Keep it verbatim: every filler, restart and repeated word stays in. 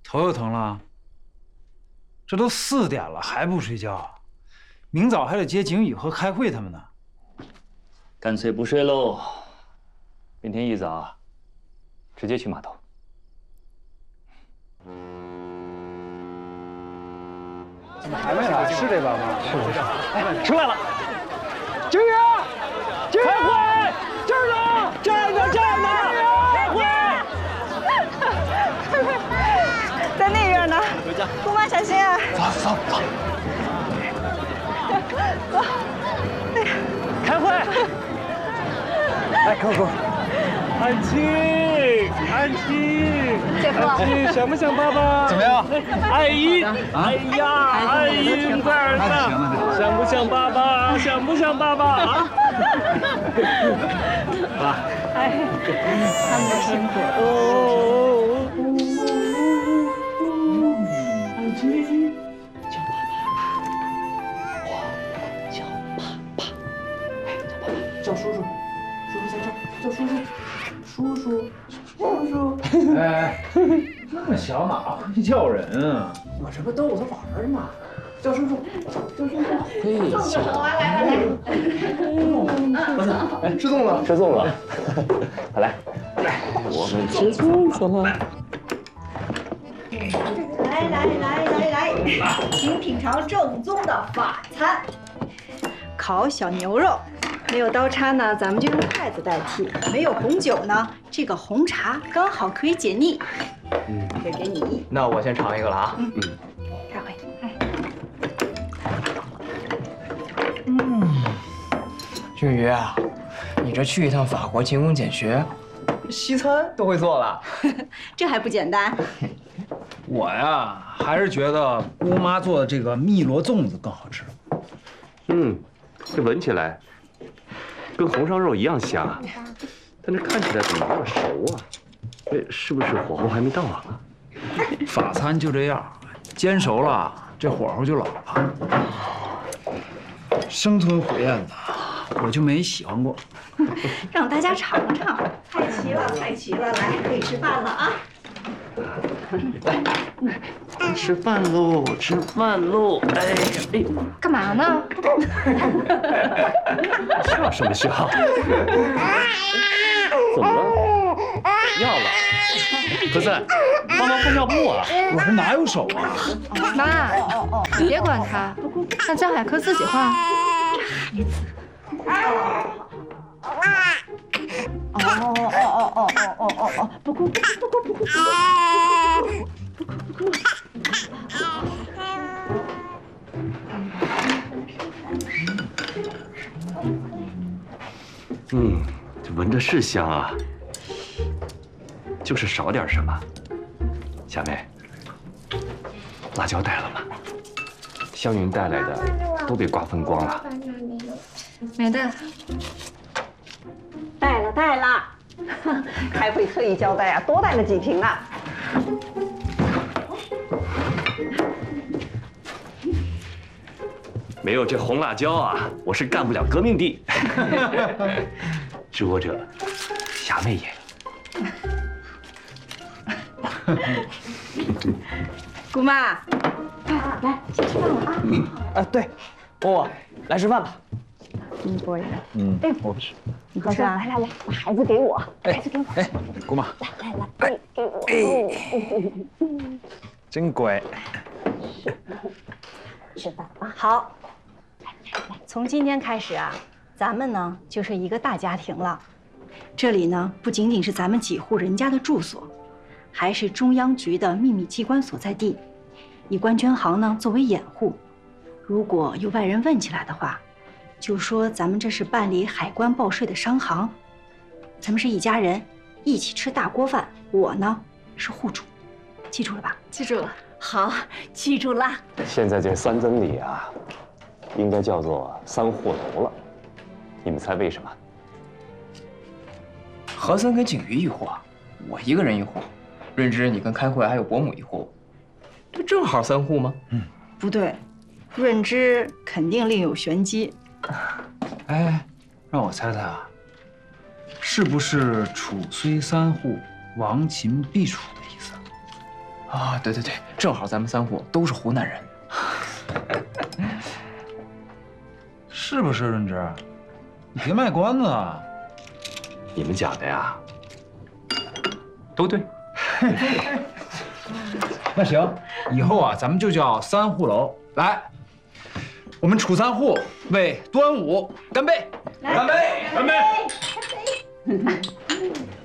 头又疼了？这都四点了还不睡觉？明早还得接景宇和开会他们呢。 干脆不睡喽，明天一早直接去码头。 怎么还没来？是这班吗？是是是。 哎，出来了！ 景宇，景宇， 开会！ 这儿呢， 这儿呢，这儿呢！开会！ 在那边呢。 回家。 姑妈小心啊！ 走走走。 走。哎呀， 开会！ 来，给我给我。 安琪，安琪， 姐夫， 安琪，想不想爸爸？ 怎么样？ 爱姨，哎呀，爱姨在儿子，想不想爸爸？想不想爸爸啊？啊！ 哎，他们都辛苦了。 哦。安琪，叫爸爸。我叫爸爸。哎，叫爸爸，叫叔叔。叔叔在这儿，叫叔叔。叔叔，叔叔。 哎，那么小哪会叫人啊？ 我这不逗他玩儿吗？叫叔叔，叫叔叔。嘿， 送走啊！来来来。 哎，吃粽了，吃粽了。快来，来，我们吃粽子了。 来来来来来，请品尝正宗的法餐。烤小牛肉，没有刀叉呢，咱们就用筷子代替；没有红酒呢，这个红茶刚好可以解腻。嗯，这给你。 那我先尝一个了啊。 嗯，开会。哎。 嗯，俊宇啊，你这去一趟法国勤工俭学，西餐都会做了。 这还不简单？ 我呀，还是觉得姑妈做的这个汨罗粽子更好吃。 嗯，这闻起来跟红烧肉一样香，但这看起来怎么没有熟啊？这是不是火候还没到啊？ 法餐就这样，煎熟了，这火候就老了。生吞火焰的，我就没喜欢过。 让大家尝尝，菜齐了，菜齐了，来，可以吃饭了啊！ 来，吃饭喽，吃饭喽！哎呀，哎呦， 干嘛呢？ 笑什么笑？怎么了？尿了？何森，帮忙换尿布啊！ 我这哪有手啊？ 妈，你别管他，让张海科自己画。 哦哦哦哦哦哦哦哦！不哭不哭不哭不哭不哭不哭不哭不哭！ 嗯，这闻着是香啊，就是少点什么。小妹，辣椒带了吗？湘云带来的都被瓜分光了。 没带。 带了带了，开会特意交代啊，多带了几瓶呢。 没有这红辣椒啊，我是干不了革命的。知我者，侠妹也。 姑妈，来来，先吃饭了啊！ 啊，对，默默，来吃饭吧。 你过一个。 嗯，我不吃。 你不吃啊？ 来来来，把孩子给我， 孩子给我。哎，姑妈， 来来来，给我。哎， 真乖。 吃饭啊！ 好。从今天开始啊，咱们呢就是一个大家庭了。这里呢不仅仅是咱们几户人家的住所，还是中央局的秘密机关所在地，以关捐行呢作为掩护。如果有外人问起来的话，就说咱们这是办理海关报税的商行，咱们是一家人，一起吃大锅饭。我呢是户主，记住了吧？ 记住了。 好，记住了。 现在这三曾里啊，应该叫做三户楼了。你们猜为什么？ 何森跟景瑜一户，我一个人一户，润之你跟开会还有伯母一户，这不正好三户吗？ 嗯， 不对，润之肯定另有玄机。 哎，让我猜猜啊，是不是楚虽三户，亡秦必楚的意思？ 啊，对对对，正好咱们三户都是湖南人。 是不是润之？你别卖关子啊！ 你们讲的呀，都对。 那行，以后啊，咱们就叫三户楼。来，我们楚三户为端午干杯！ 来干杯！ 干杯！